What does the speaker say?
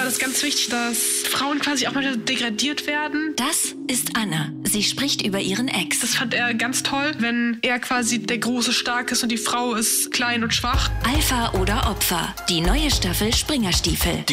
war das ganz wichtig, dass Frauen quasi auch mal degradiert werden. Das ist Anna. Sie spricht über ihren Ex. Das fand er ganz toll, wenn er quasi der große Stark ist und die Frau ist klein und schwach. Alpha oder Opfer. Die neue Staffel Springerstiefel.